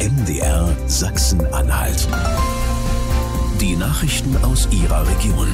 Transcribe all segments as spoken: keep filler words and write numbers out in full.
M D R Sachsen-Anhalt. Die Nachrichten aus Ihrer Region.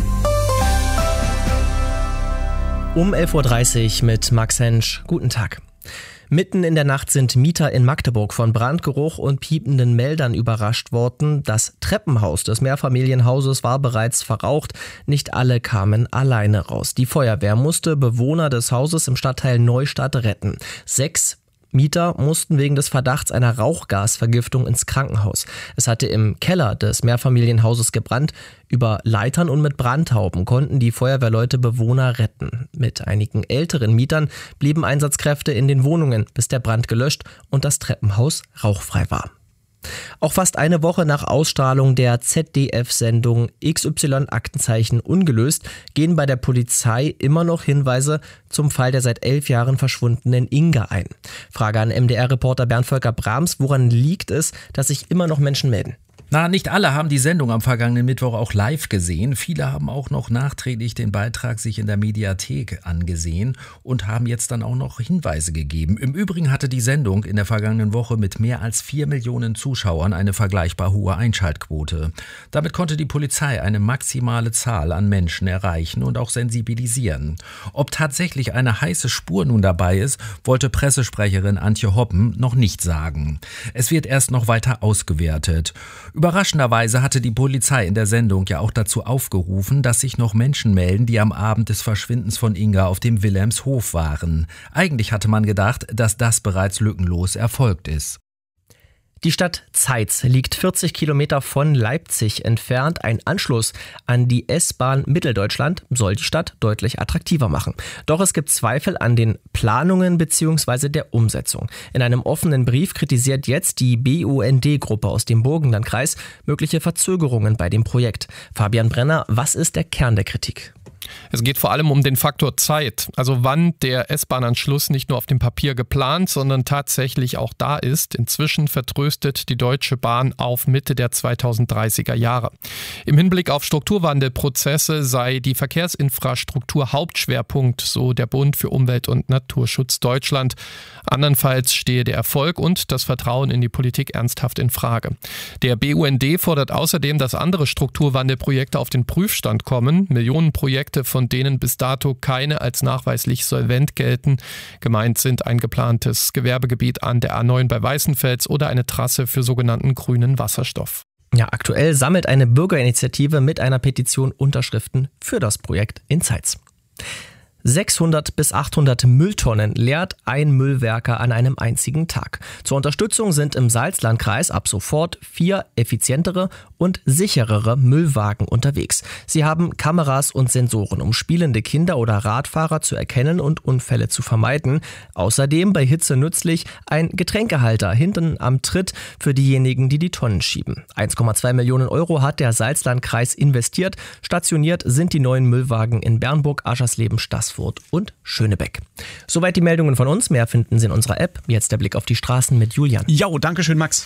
Um elf Uhr dreißig mit Max Hensch. Guten Tag. Mitten in der Nacht sind Mieter in Magdeburg von Brandgeruch und piependen Meldern überrascht worden. Das Treppenhaus des Mehrfamilienhauses war bereits verraucht. Nicht alle kamen alleine raus. Die Feuerwehr musste Bewohner des Hauses im Stadtteil Neustadt retten. Sechs Mieter mussten wegen des Verdachts einer Rauchgasvergiftung ins Krankenhaus. Es hatte im Keller des Mehrfamilienhauses gebrannt. Über Leitern und mit Brandhauben konnten die Feuerwehrleute Bewohner retten. Mit einigen älteren Mietern blieben Einsatzkräfte in den Wohnungen, bis der Brand gelöscht und das Treppenhaus rauchfrei war. Auch fast eine Woche nach Ausstrahlung der Z D F-Sendung X Y Aktenzeichen ungelöst gehen bei der Polizei immer noch Hinweise zum Fall der seit elf Jahren verschwundenen Inga ein. Frage an M D R-Reporter Bernd-Volker Brahms: Woran liegt es, dass sich immer noch Menschen melden? Na, nicht alle haben die Sendung am vergangenen Mittwoch auch live gesehen. Viele haben auch noch nachträglich den Beitrag sich in der Mediathek angesehen und haben jetzt dann auch noch Hinweise gegeben. Im Übrigen hatte die Sendung in der vergangenen Woche mit mehr als vier Millionen Zuschauern eine vergleichbar hohe Einschaltquote. Damit konnte die Polizei eine maximale Zahl an Menschen erreichen und auch sensibilisieren. Ob tatsächlich eine heiße Spur nun dabei ist, wollte Pressesprecherin Antje Hoppen noch nicht sagen. Es wird erst noch weiter ausgewertet. Überraschenderweise hatte die Polizei in der Sendung ja auch dazu aufgerufen, dass sich noch Menschen melden, die am Abend des Verschwindens von Inga auf dem Wilhelmshof waren. Eigentlich hatte man gedacht, dass das bereits lückenlos erfolgt ist. Die Stadt Zeitz liegt vierzig Kilometer von Leipzig entfernt. Ein Anschluss an die S-Bahn Mitteldeutschland soll die Stadt deutlich attraktiver machen. Doch es gibt Zweifel an den Planungen bzw. der Umsetzung. In einem offenen Brief kritisiert jetzt die B U N D-Gruppe aus dem Burgenlandkreis mögliche Verzögerungen bei dem Projekt. Fabian Brenner, was ist der Kern der Kritik? Es geht vor allem um den Faktor Zeit, also wann der S-Bahn-Anschluss nicht nur auf dem Papier geplant, sondern tatsächlich auch da ist. Inzwischen vertröstet die Deutsche Bahn auf Mitte der zweitausenddreißiger Jahre. Im Hinblick auf Strukturwandelprozesse sei die Verkehrsinfrastruktur Hauptschwerpunkt, so der Bund für Umwelt- und Naturschutz Deutschland. Andernfalls stehe der Erfolg und das Vertrauen in die Politik ernsthaft in Frage. Der B U N D fordert außerdem, dass andere Strukturwandelprojekte auf den Prüfstand kommen. Millionenprojekte, von denen bis dato keine als nachweislich solvent gelten. Gemeint sind ein geplantes Gewerbegebiet an der A neun bei Weißenfels oder eine Trasse für sogenannten grünen Wasserstoff. Ja, aktuell sammelt eine Bürgerinitiative mit einer Petition Unterschriften für das Projekt in Zeitz. sechshundert bis achthundert Mülltonnen leert ein Müllwerker an einem einzigen Tag. Zur Unterstützung sind im Salzlandkreis ab sofort vier effizientere und sicherere Müllwagen unterwegs. Sie haben Kameras und Sensoren, um spielende Kinder oder Radfahrer zu erkennen und Unfälle zu vermeiden. Außerdem bei Hitze nützlich ein Getränkehalter hinten am Tritt für diejenigen, die die Tonnen schieben. eins Komma zwei Millionen Euro hat der Salzlandkreis investiert. Stationiert sind die neuen Müllwagen in Bernburg, Aschersleben, Stassfurt und Schönebeck. Soweit die Meldungen von uns. Mehr finden Sie in unserer App. Jetzt der Blick auf die Straßen mit Julian. Jo, danke schön, Max.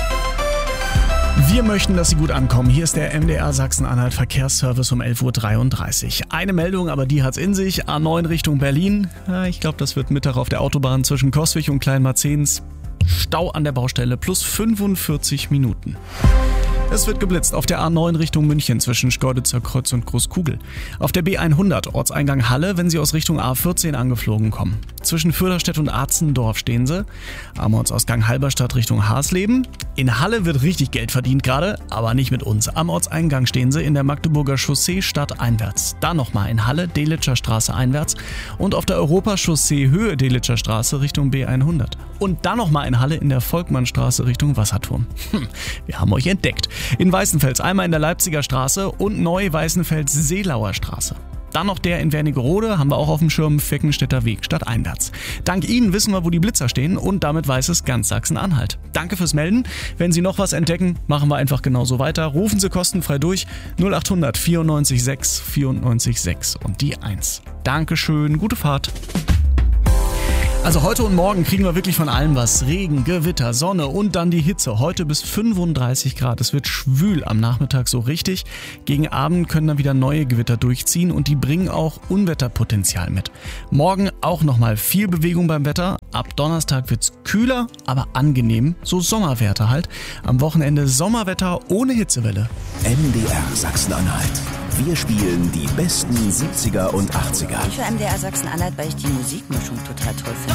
Wir möchten, dass Sie gut ankommen. Hier ist der M D R Sachsen-Anhalt Verkehrsservice um elf Uhr dreiunddreißig. Eine Meldung, aber die hat's in sich. A neun Richtung Berlin. Ja, ich glaube, das wird Mittag auf der Autobahn zwischen Coswig und Kleinmarzens. Stau an der Baustelle plus fünfundvierzig Minuten. Es wird geblitzt auf der A neun Richtung München zwischen Schkeuditzer Kreuz und Großkugel. Auf der B hundert Ortseingang Halle, wenn Sie aus Richtung A vierzehn angeflogen kommen. Zwischen Fürderstedt und Arzendorf stehen Sie. Am Ortsausgang Halberstadt Richtung Hasleben. In Halle wird richtig Geld verdient gerade, aber nicht mit uns. Am Ortseingang stehen Sie in der Magdeburger Chaussee stadteinwärts. Dann nochmal in Halle, Delitzscher Straße einwärts. Und auf der Europachaussee Höhe Delitzscher Straße Richtung B hundert. Und dann nochmal in Halle in der Volkmannstraße Richtung Wasserturm. Hm, wir haben euch entdeckt. In Weißenfels einmal in der Leipziger Straße und Neu-Weißenfels-Seelauer Straße. Dann noch der in Wernigerode, haben wir auch auf dem Schirm, Feckenstädter Weg stadteinwärts. Dank Ihnen wissen wir, wo die Blitzer stehen und damit weiß es ganz Sachsen-Anhalt. Danke fürs Melden. Wenn Sie noch was entdecken, machen wir einfach genauso weiter. Rufen Sie kostenfrei durch null acht hundert vierundneunzig sechs vierundneunzig sechs und die eins. Dankeschön, gute Fahrt. Also heute und morgen kriegen wir wirklich von allem was. Regen, Gewitter, Sonne und dann die Hitze. Heute bis fünfunddreißig Grad. Es wird schwül am Nachmittag so richtig. Gegen Abend können dann wieder neue Gewitter durchziehen und die bringen auch Unwetterpotenzial mit. Morgen auch nochmal viel Bewegung beim Wetter. Ab Donnerstag wird's kühler, aber angenehm. So Sommerwerte halt. Am Wochenende Sommerwetter ohne Hitzewelle. M D R Sachsen-Anhalt. Wir spielen die besten siebziger und achtziger. Ich höre M D R Sachsen-Anhalt, weil ich die Musikmischung total toll finde.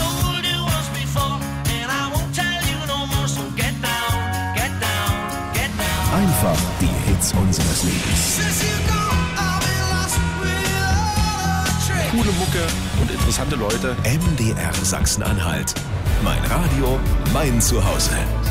Einfach die Hits unseres Lebens. Coole Mucke und interessante Leute. M D R Sachsen-Anhalt. Mein Radio, mein Zuhause.